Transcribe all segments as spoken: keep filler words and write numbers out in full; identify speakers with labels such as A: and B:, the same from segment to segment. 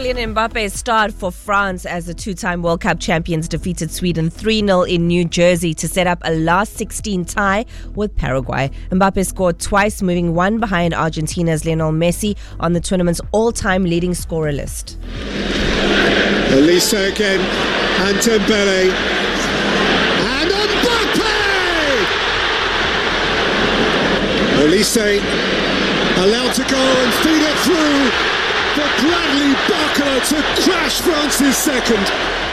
A: Kylian Mbappe starred for France as the two-time World Cup champions defeated Sweden three nil in New Jersey to set up a last sixteen tie with Paraguay. Mbappe scored twice, moving one behind Argentina's Lionel Messi on the tournament's all-time leading scorer list.
B: Olise again, and Dembele, and Mbappe! Olise allowed to go and feed it through for Bradley Barcola to crash France's second.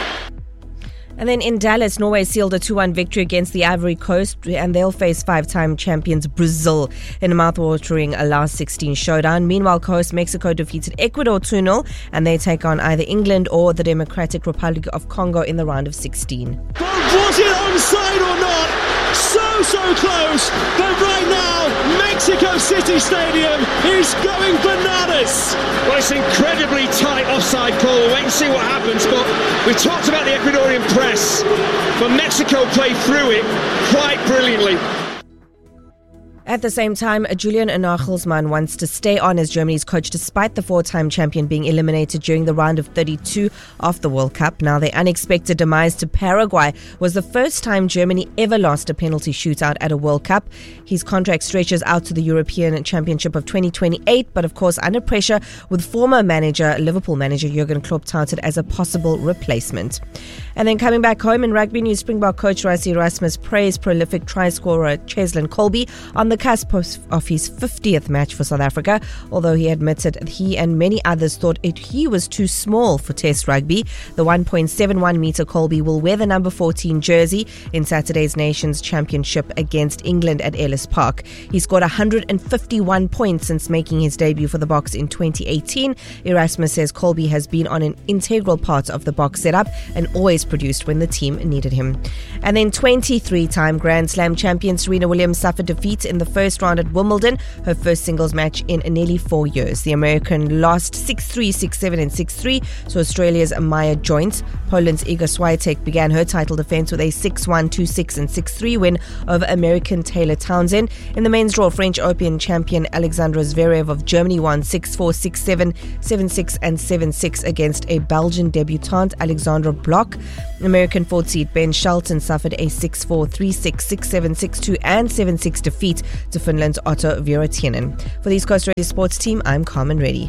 A: And then in Dallas, Norway sealed a two one victory against the Ivory Coast, and they'll face five-time champions Brazil in a mouth-watering last sixteen showdown. Meanwhile, co-host Mexico defeated Ecuador two nil, and they take on either England or the Democratic Republic of Congo in the round of sixteen.
C: But was it onside or not? So, so close, but right now, Mexico City Stadium is going bananas. Well, it's incredibly tight offside call. We'll wait and see what happens, but we talked about the Ecuadorian press, but Mexico played through it quite brilliantly.
A: At the same time, Julian Nagelsmann wants to stay on as Germany's coach despite the four-time champion being eliminated during the round of thirty-two of the World Cup. Now, their unexpected demise to Paraguay was the first time Germany ever lost a penalty shootout at a World Cup. His contract stretches out to the European Championship of twenty twenty-eight, but of course under pressure with former manager, Liverpool manager Jurgen Klopp touted as a possible replacement. And then coming back home in rugby news, Springbok coach Rassie Erasmus praised prolific try scorer Cheslin Colby on the cusp of his fiftieth match for South Africa, although he admitted that he and many others thought it, he was too small for Test rugby. The one point seven one metre Colby will wear the number fourteen jersey in Saturday's Nations Championship against England at Ellis Park. He scored one hundred fifty-one points since making his debut for the Boks in twenty eighteen. Erasmus says Colby has been on an integral part of the Boks setup and always produced when the team needed him. And then twenty-three-time Grand Slam champion Serena Williams suffered defeat in the first round at Wimbledon, her first singles match in nearly four years. The American lost six three, six seven and six three to Australia's Maya Joint. Poland's Iga Swiatek began her title defense with a six one, two six and six three win over American Taylor Townsend. In the men's draw, French Open champion Alexander Zverev of Germany won six four, six seven, seven six and seven six against a Belgian debutante, Alexandra Bloch. American fourth seed Ben Shelton suffered a six four, three six, six seven, six two and seven six defeat to Finland's Otto Virtanen. For the East Coast Radio Sports team, I'm Carmen Reddy.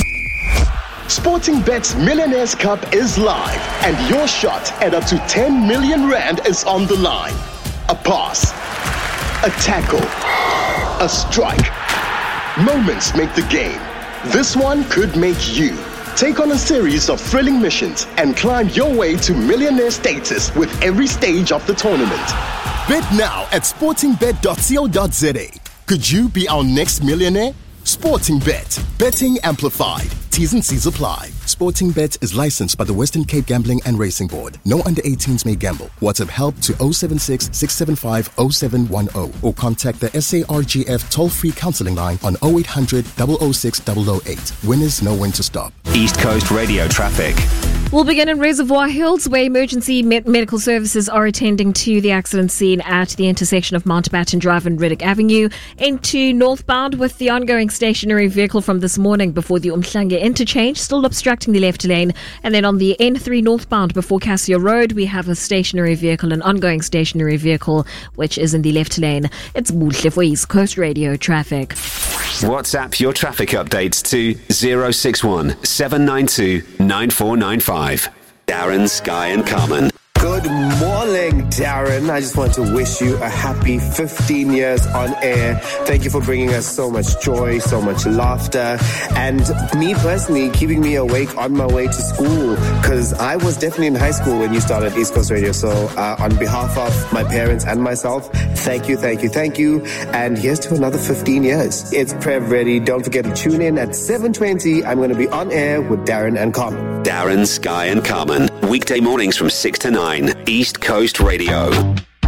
D: Sportingbet's Millionaires Cup is live, and your shot at up to ten million rand is on the line. A pass, a tackle, a strike. Moments make the game. This one could make you. Take on a series of thrilling missions and climb your way to millionaire status with every stage of the tournament. Bet now at sportingbet dot co dot za. Could you be our next millionaire? Sportingbet. Betting amplified. T's and C's apply. Sportingbet is licensed by the Western Cape Gambling and Racing Board. No under eighteens may gamble. WhatsApp help to oh seven six, six seven five, oh seven one oh or contact the S A R G F toll-free counseling line on oh eight hundred, oh oh six, oh oh eight. Winners know when to stop.
E: East Coast Radio traffic.
F: We'll begin in Reservoir Hills, where emergency me- medical services are attending to the accident scene at the intersection of Mountbatten Drive and Riddick Avenue. Into northbound with the ongoing stationary vehicle from this morning before the Umhlanga interchange, still obstructing the left lane. And then on the N three northbound before Cassia Road, we have a stationary vehicle, an ongoing stationary vehicle, which is in the left lane. It's Buhle for East Coast Radio traffic.
E: WhatsApp your traffic updates to zero six one, seven nine two, nine four nine five. Darren, Sky and Carmen.
G: Good morning, Darren. I just want to wish you a happy fifteen years on air. Thank you for bringing us so much joy, so much laughter, and me personally, keeping me awake on my way to school, because I was definitely in high school when you started East Coast Radio. So uh, on behalf of my parents and myself, thank you, thank you, thank you. And here's to another fifteen years. It's Prev Ready. Don't forget to tune in at seven twenty. I'm going to be on air with Darren and Carmen.
E: Darren, Sky and Carmen. Weekday mornings from six to nine. East Coast Radio.